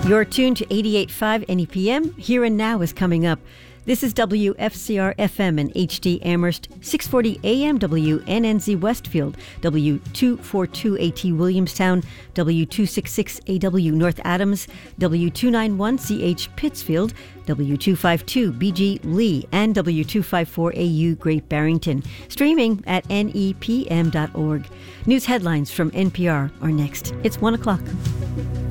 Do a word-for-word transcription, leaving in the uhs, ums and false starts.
You're tuned to eighty-eight point five N E P M. Here and Now is coming up. This is W F C R F M in H D Amherst, six forty A M W N N Z Westfield, W two forty-two A T Williamstown, W two sixty-six A W North Adams, W two ninety-one C H Pittsfield, W two fifty-two B G Lee, and W two fifty-four A U Great Barrington. Streaming at N E P M dot org. News headlines from N P R are next. It's one o'clock.